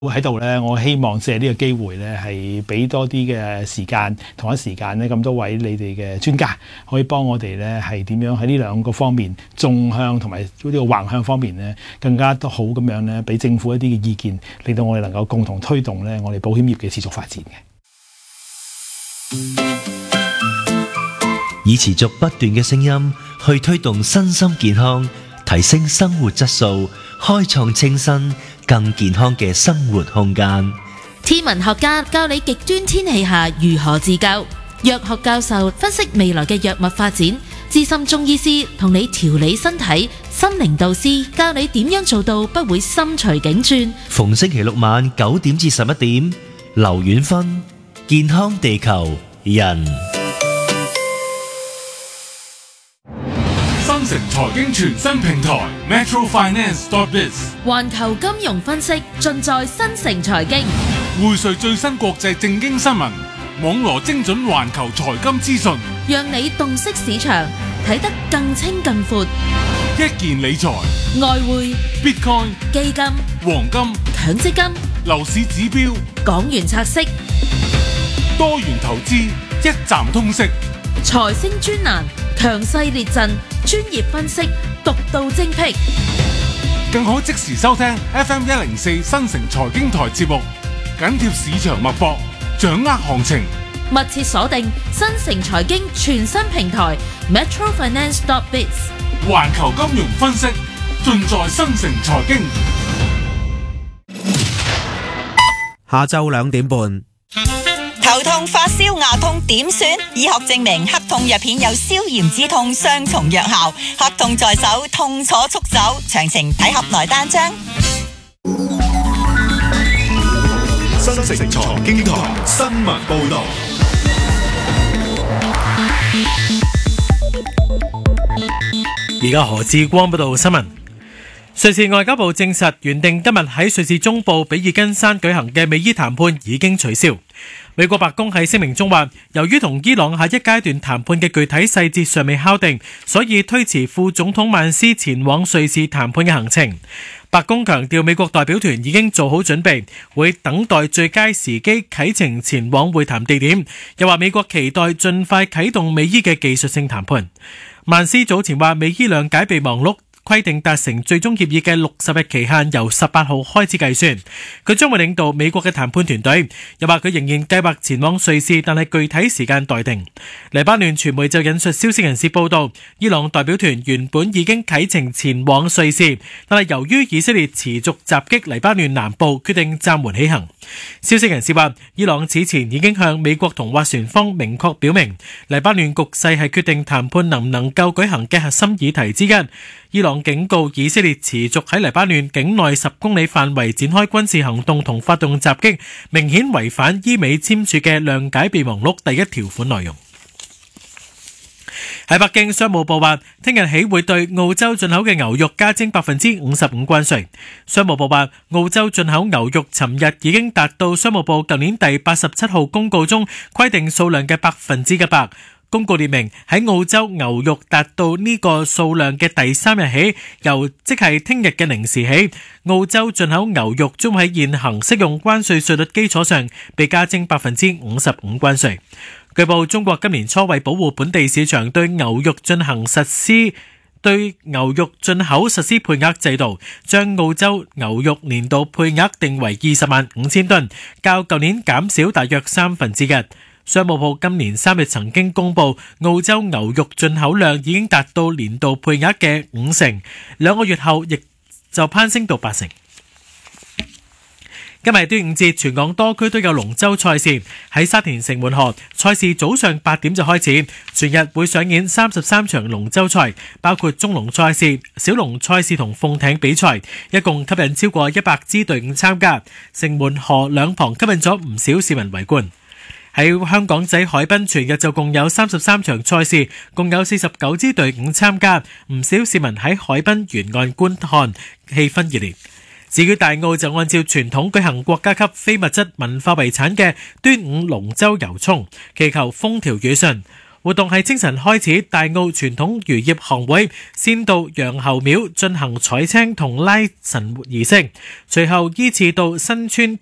喺度咧，我希望借呢個機會咧，係俾多啲嘅時間，同一時間咧，咁多位你哋嘅專家可以幫我哋咧，係點樣喺呢兩個方面，縱向同埋呢個橫向方面咧，更加都好咁樣咧，俾政府一啲嘅意見，令到我哋能夠共同推動咧，我哋保險業嘅持續發展嘅。 以持續不斷嘅聲音去推動身心健康，提升生活質素，開創清新更健康嘅生活空間。 天文學家教你極端天氣下如何自救，藥學教授分析未來嘅藥物發展，資深中醫師同你調理身體，心靈導師教你點樣做到不會心隨境轉。 逢星期六晚9點至11點，劉遠芬，健康地球人。 新城財經全新平台 metrofinance.biz， 環球金融分析盡在新城財經， 匯萃最新國際政經新聞，網羅精準環球財金資訊， 讓你洞悉市場，睇得更清更闊。 一件理財、 外匯、 Bitcoin、 基金、 黃金、 強積金、 樓市指標、 港元拆息、 多元投資，一站通識。 財星專欄，強勢列陣，專業分析，獨到精闢， 更可即時收聽 FM104 新城財經台節目，緊貼市場脈搏，掌握行情。 密切鎖定新城財經全新平台 metrofinance.biz， 環球金融分析盡在新城財經。 下晝2點半。 頭痛、發燒、牙痛點算？醫學證明黑痛藥片有消炎止痛雙重藥效，黑痛在手，痛楚速走。詳情睇盒內單張。 新城財經台新聞報道。 而家何志光報道新聞。瑞士外交部證實，原定今日喺瑞士中部比爾根山舉行嘅美伊談判已經取消。美國白宮喺聲明中話，由於同伊朗下一階段談判嘅具體細節尚未敲定，所以推遲副總統曼斯前往瑞士談判嘅行程。白宮強調，美國代表團已經做好準備，會等待最佳時機啟程前往會談地點。又話美國期待盡快啟動美伊嘅技術性談判。曼斯早前話，美伊諒解備忘錄規定達成最終協議嘅60日期限由18號開始計算，佢將會領導美國嘅談判團隊。又話佢仍然計劃前往瑞士，但係具體時間待定。黎巴嫩傳媒就引述消息人士報道，伊朗代表團原本已經啟程前往瑞士，但係由於以色列持續襲擊黎巴嫩南部，決定暫緩起行。消息人士話，伊朗此前已經向美國同斡旋方明確表明，黎巴嫩局勢係決定談判能唔能夠舉行嘅核心議題之一。伊朗警告以色列持續喺黎巴嫩境內10公里範圍展開軍事行動同發動襲擊，明顯違反伊美簽署嘅諒解備忘錄第1條款內容。喺北京，商務部話聽日起會對澳洲進口嘅牛肉加徵55%關稅。商務部話澳洲進口牛肉尋日已經達到商務部舊年第87號公告中規定數量嘅100%。公告列明喺澳洲牛肉達到呢個數量嘅第3日起，即係聽日嘅0時起，澳洲進口牛肉將喺現行適用關稅稅率基礎上被加徵55%關稅。據報，中國今年初為保護本地市場，對牛肉進口實施配額制度，將澳洲牛肉年度配額定為205000噸，較舊年減少大約1/3。商務部今年3月曾經公布，澳洲牛肉進口量已經達到年度配額嘅50%，2個月後亦就攀升到80%。今日端午節，全港多區都有龍舟賽事。喺沙田城門河，賽事早上8點就開始，全日會上演33場龍舟賽，包括中龍賽事、小龍賽事同鳳艇比賽，一共吸引超過100支隊伍參加。城門河兩旁吸引咗唔少市民圍觀。喺香港仔海濱，全日就共有33場賽事，共有49支隊伍參加，唔少市民喺海濱沿岸觀看，氣氛熱烈。至於大澳就按照傳統舉行國家級非物質文化遺產嘅端午龍舟遊涌，祈求風調雨順。 活動係清晨開始，大澳傳統漁業行會先到楊侯廟進行採青同拉神儀式，隨後依次到新村